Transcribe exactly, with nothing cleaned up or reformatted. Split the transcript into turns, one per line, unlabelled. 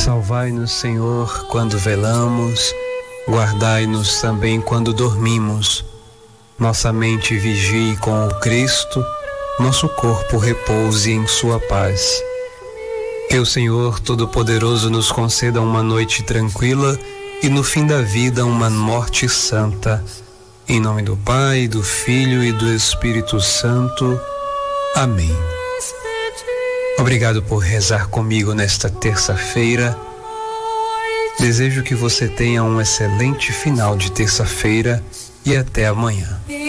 Salvai-nos, Senhor, quando velamos, guardai-nos também quando dormimos. Nossa mente vigie com o Cristo, nosso corpo repouse em sua paz. Que o Senhor Todo-Poderoso nos conceda uma noite tranquila e no fim da vida uma morte santa. Em nome do Pai, do Filho e do Espírito Santo. Amém. Obrigado por rezar comigo nesta terça-feira. Desejo que você tenha um excelente final de terça-feira e até amanhã.